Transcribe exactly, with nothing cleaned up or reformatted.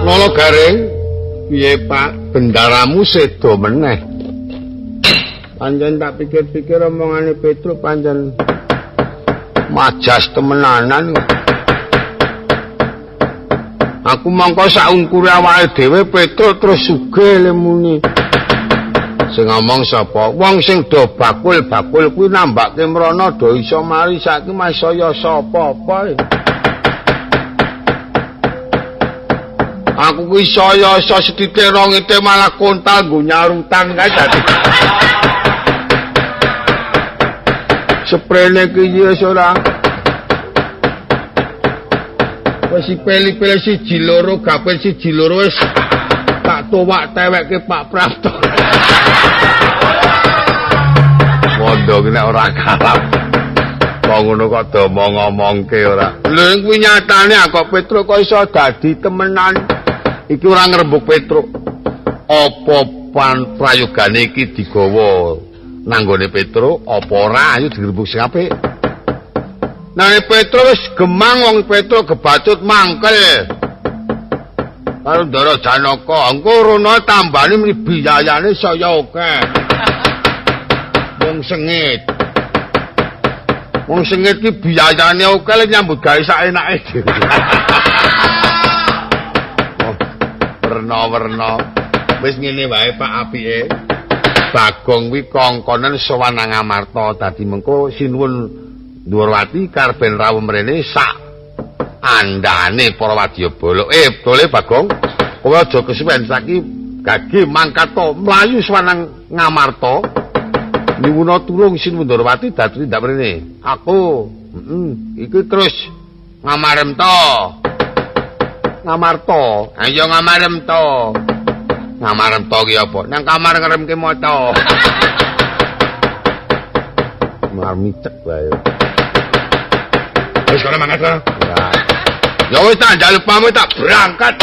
Lolo Garing, piye Pak, bendaramu sedo meneh. Panjen tak pikir-pikir omongane Petruk panjen majas temenanan. Aku mangko saungkure awake dhewe Petruk terus sugih lemuni. Sing ngomong sapa? Wong sing do bakul-bakul kuwi nambake mrana do iso mari saiki mas saya sapa-apa. Aku kuwi saya iso sedhithik rongite malah kontal nggo nyarutan kae dadi. Sprene ki wis ora. Wis peli-peli siji loro gapen siji loro wis tak tuwak tewekke Pak Prapto. Mondo ki nek ora kalap. Kok ngono kok do ngomongke ora. Lha kuwi nyatane kok Petruk kok iso dadi temenan. Iki ora ngrembug Petruk. Apa pan prayogane iki digawa nanggone Petruk apa ora ayo digrembug sing apik. Nah Petruk wis gemang wong Petruk gebacut mangkel. Karo Ndara Janaka, engko rono tambani mri biyayane saya akeh. Wong sengit. Wong sengit ki biyayane akeh lek nyambut gawe sak enake dhewe. Werna-werna. Wis ngene wae Pak apike. Bagong kuwi kongkonen sowan nang Amarta dadi mengko sinuwun Ndurwati karben rawuh mrene sak andane para wadyabala. Eh, dole Bagong. Kowe aja kesuwen saiki gage mangkat to mlayu sowan Ngamarta. Nyuwuna tulung Sinuwun Ndurwati dadi ndak mrene. Aku, heeh, iki terus ngamarem to. Ngamarta. Ayo ngamarem to. Ngamarem to ki apa? Nang kamar ngeremke maca. Marmicek wae. Wis kono mangkat to. Ya wis tak njaluk pamit tak berangkat.